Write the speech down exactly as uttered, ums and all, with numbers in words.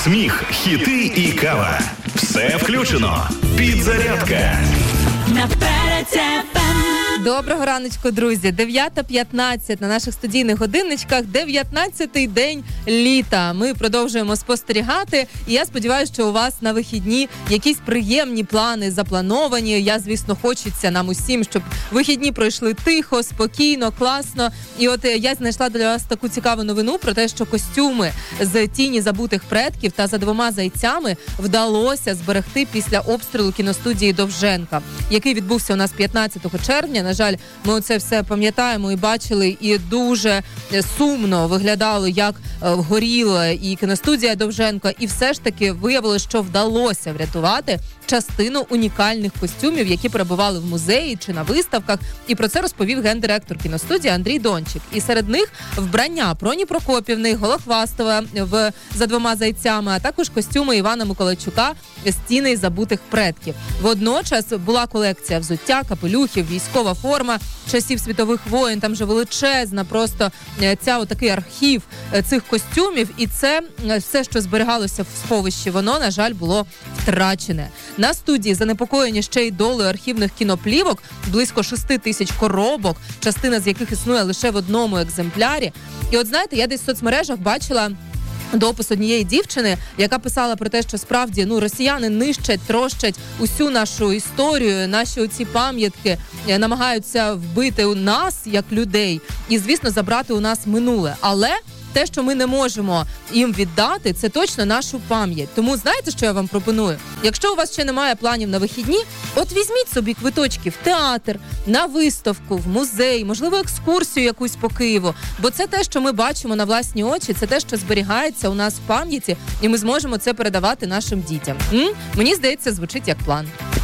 Сміх, хіти і кава. Все включено. Підзарядка. Доброго раночку, друзі. дев'ята п'ятнадцять на наших студійних годинничках. дев'ятнадцятий день літа. Ми продовжуємо спостерігати. І я сподіваюся, що у вас на вихідні якісь приємні плани заплановані. Я, звісно, хочеться нам усім, щоб вихідні пройшли тихо, спокійно, класно. І от я знайшла для вас таку цікаву новину про те, що костюми з «Тіні забутих предків» та «За двома зайцями» вдалося зберегти після обстрілу кіностудії Довженка, який відбувся у нас п'ятнадцятого червня. На жаль, ми оце все пам'ятаємо і бачили, і дуже сумно виглядало, як горіла і кіностудія Довженка, і все ж таки виявилося, що вдалося врятувати частину унікальних костюмів, які перебували в музеї чи на виставках, і про це розповів гендиректор кіностудії Андрій Дончик. І серед них вбрання Проні Прокопівни, Голохвастова в «За двома зайцями», а також костюми Івана Миколайчука з «Тіней забутих предків». Водночас була колекція взуття, капелюхів, військова форма часів світових воєн, там же величезна просто ця отакий архів цих костюмів, і це все, що зберігалося в сховищі, воно, на жаль, було втрачене. На студії занепокоєні ще й долею архівних кіноплівок, близько шести тисяч коробок, частина з яких існує лише в одному екземплярі. І от знаєте, я десь в соцмережах бачила допис однієї дівчини, яка писала про те, що справді ну росіяни нищать, трощать усю нашу історію, наші оці пам'ятки, намагаються вбити у нас, як людей, і, звісно, забрати у нас минуле. Але те, що ми не можемо їм віддати, це точно нашу пам'ять. Тому знаєте, що я вам пропоную? Якщо у вас ще немає планів на вихідні, от візьміть собі квиточки в театр, на виставку, в музей, можливо, екскурсію якусь по Києву. Бо це те, що ми бачимо на власні очі, це те, що зберігається у нас в пам'яті, і ми зможемо це передавати нашим дітям. М? Мені здається, звучить як план.